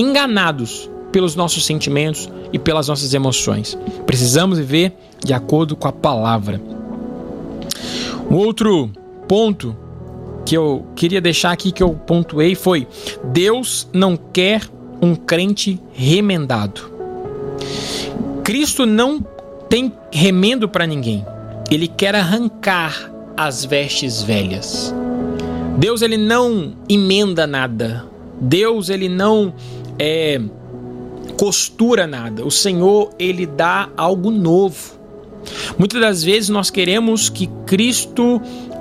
enganados pelos nossos sentimentos e pelas nossas emoções. Precisamos viver de acordo com a palavra. Um outro ponto que eu queria deixar aqui, que eu pontuei, foi: Deus não quer um crente remendado. Cristo não tem remendo para ninguém. Ele quer arrancar as vestes velhas. Deus, ele não emenda nada. Deus, ele não costura nada. O Senhor, ele dá algo novo. Muitas das vezes nós queremos que Cristo,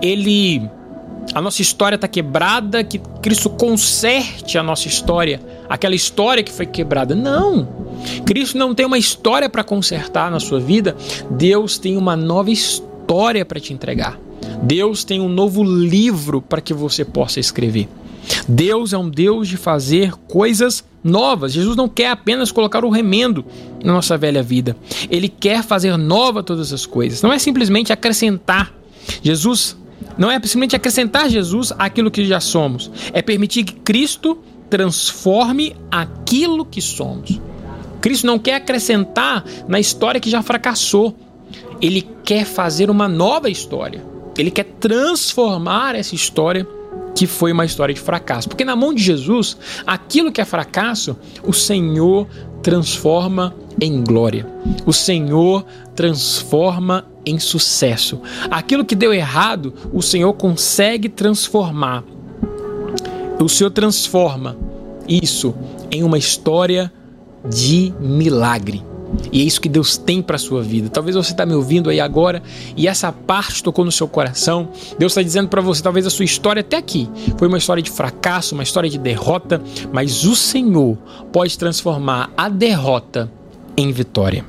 a nossa história está quebrada, que Cristo conserte a nossa história, aquela história que foi quebrada. Não! Cristo não tem uma história para consertar na sua vida. Deus tem uma nova história para te entregar. Deus tem um novo livro para que você possa escrever. Deus é um Deus de fazer coisas novas. Jesus não quer apenas colocar o remendo na nossa velha vida. Ele quer fazer nova todas as coisas. Não é simplesmente acrescentar Jesus. Não é simplesmente acrescentar Jesus àquilo que já somos. É permitir que Cristo transforme aquilo que somos. Cristo não quer acrescentar na história que já fracassou. Ele quer fazer uma nova história. Ele quer transformar essa história que foi uma história de fracasso. Porque na mão de Jesus, aquilo que é fracasso, o Senhor transforma em glória. O Senhor transforma em sucesso. Aquilo que deu errado, o Senhor consegue transformar. O Senhor transforma isso em uma história de milagre. E é isso que Deus tem para a sua vida. Talvez você está me ouvindo aí agora e essa parte tocou no seu coração. Deus está dizendo para você, talvez a sua história até aqui foi uma história de fracasso, uma história de derrota, mas o Senhor pode transformar a derrota em vitória.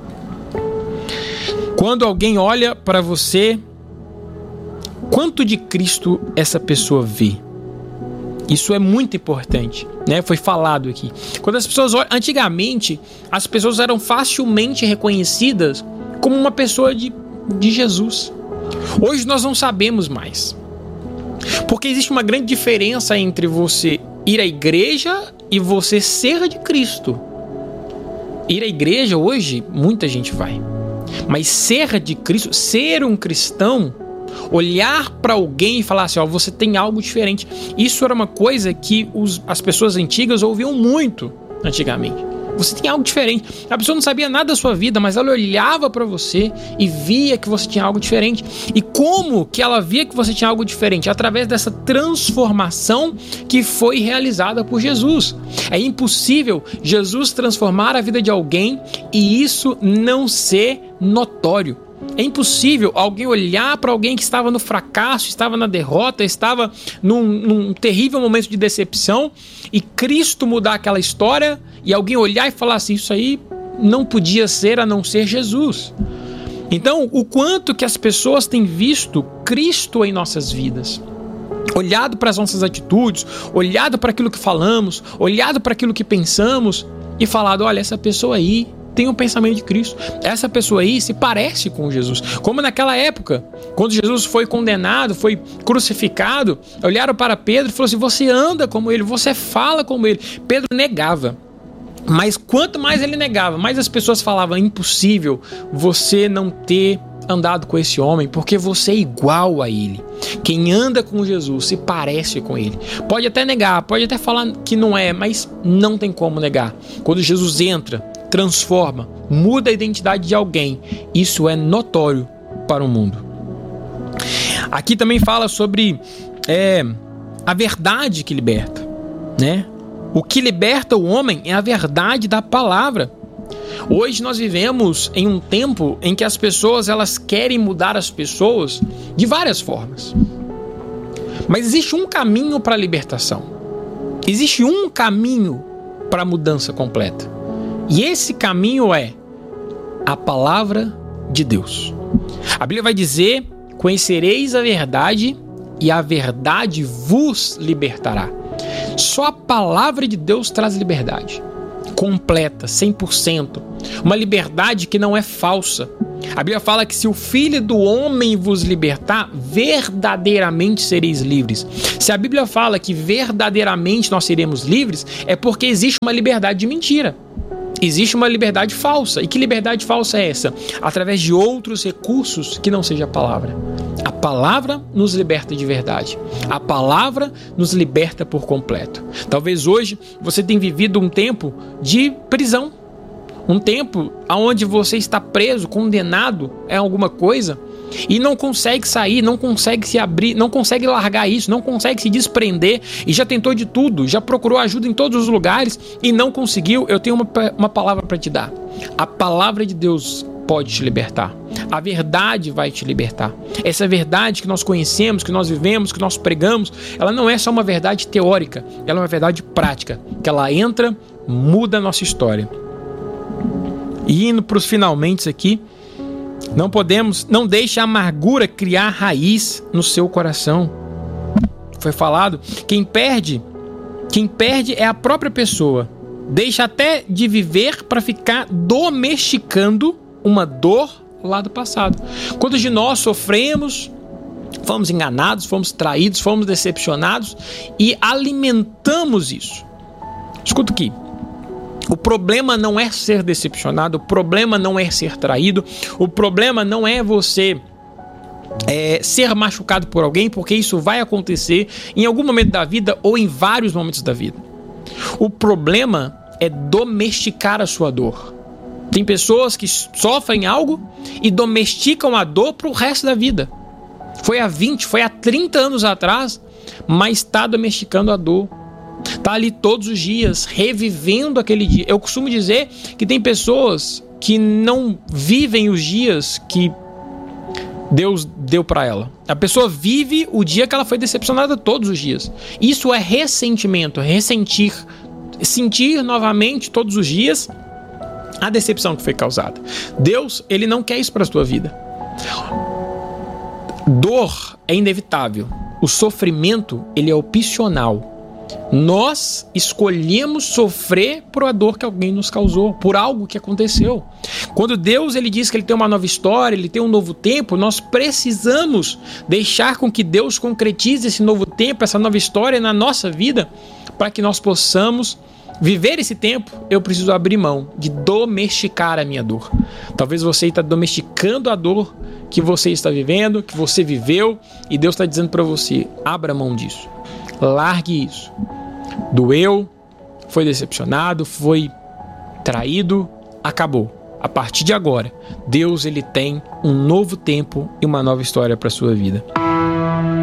Quando alguém olha para você, quanto de Cristo essa pessoa vê? Isso é muito importante, né? Foi falado aqui. Quando as pessoas olham, antigamente, as pessoas eram facilmente reconhecidas como uma pessoa de Jesus. Hoje nós não sabemos mais. Porque existe uma grande diferença entre você ir à igreja e você ser de Cristo. Ir à igreja hoje, muita gente vai. Mas ser de Cristo, ser um cristão, olhar para alguém e falar assim, ó, você tem algo diferente. Isso era uma coisa que as pessoas antigas ouviam muito antigamente. Você tem algo diferente. A pessoa não sabia nada da sua vida, mas ela olhava para você e via que você tinha algo diferente. E como que ela via que você tinha algo diferente? Através dessa transformação que foi realizada por Jesus. É impossível Jesus transformar a vida de alguém e isso não ser notório. É impossível alguém olhar para alguém que estava no fracasso, estava na derrota, estava num terrível momento de decepção e Cristo mudar aquela história e alguém olhar e falar assim, isso aí não podia ser a não ser Jesus. Então, o quanto que as pessoas têm visto Cristo em nossas vidas, olhado para as nossas atitudes, olhado para aquilo que falamos, olhado para aquilo que pensamos e falado, olha, essa pessoa aí tem um pensamento de Cristo. Essa pessoa aí se parece com Jesus. Como naquela época, quando Jesus foi condenado, foi crucificado, olharam para Pedro e falaram assim, você anda como ele, você fala como ele. Pedro negava. Mas quanto mais ele negava, mais as pessoas falavam, é impossível você não ter andado com esse homem, porque você é igual a ele. Quem anda com Jesus se parece com ele. Pode até negar, pode até falar que não é, mas não tem como negar. Quando Jesus entra, transforma, muda a identidade de alguém, isso é notório para o mundo. Aqui também fala sobre a verdade que liberta, né? O que liberta o homem é a verdade da palavra. Hoje nós vivemos em um tempo em que as pessoas elas querem mudar as pessoas de várias formas. Mas existe um caminho para a libertação. Existe um caminho para a mudança completa. E esse caminho é a palavra de Deus. A Bíblia vai dizer, conhecereis a verdade e a verdade vos libertará. Só a palavra de Deus traz liberdade. completa, 100%. Uma liberdade que não é falsa. A Bíblia fala que se o Filho do Homem vos libertar, verdadeiramente sereis livres. Se a Bíblia fala que verdadeiramente nós seremos livres, é porque existe uma liberdade de mentira. Existe uma liberdade falsa. E que liberdade falsa é essa? Através de outros recursos que não seja a palavra. A palavra nos liberta de verdade. A palavra nos liberta por completo. Talvez hoje você tenha vivido um tempo de prisão. Um tempo onde você está preso, condenado a alguma coisa e não consegue sair, não consegue se abrir, não consegue largar isso, não consegue se desprender e já tentou de tudo, já procurou ajuda em todos os lugares e não conseguiu. Eu tenho uma palavra para te dar. A palavra de Deus pode te libertar. A verdade vai te libertar. Essa verdade que nós conhecemos, que nós vivemos, que nós pregamos, ela não é só uma verdade teórica, ela é uma verdade prática, que ela entra, muda a nossa história. E indo para os finalmente aqui, não deixe a amargura criar raiz no seu coração. Foi falado, quem perde é a própria pessoa. Deixa até de viver para ficar domesticando uma dor lá do passado. Quantos de nós sofremos, fomos enganados, fomos traídos, fomos decepcionados e alimentamos isso? Escuta aqui. O problema não é ser decepcionado, o problema não é ser traído, o problema não é você ser machucado por alguém, porque isso vai acontecer em algum momento da vida ou em vários momentos da vida. O problema é domesticar a sua dor. Tem pessoas que sofrem algo e domesticam a dor para o resto da vida. Foi há 20, foi há 30 anos atrás, mas está domesticando a dor. Está ali todos os dias, revivendo aquele dia. Eu costumo dizer que tem pessoas que não vivem os dias que Deus deu para ela. A pessoa vive o dia que ela foi decepcionada todos os dias. Isso é ressentimento, sentir novamente todos os dias a decepção que foi causada. Deus, ele não quer isso para a sua vida. Dor é inevitável. O sofrimento, ele é opcional. Nós escolhemos sofrer por a dor que alguém nos causou, por algo que aconteceu. Quando Deus ele diz que ele tem uma nova história, ele tem um novo tempo, nós precisamos deixar com que Deus concretize esse novo tempo, essa nova história na nossa vida, para que nós possamos viver esse tempo. Eu preciso abrir mão de domesticar a minha dor. Talvez você está domesticando a dor que você está vivendo, que você viveu, e Deus está dizendo para você, abra mão disso. Largue isso. Doeu, foi decepcionado, foi traído, acabou. A partir de agora, Deus ele tem um novo tempo e uma nova história para a sua vida.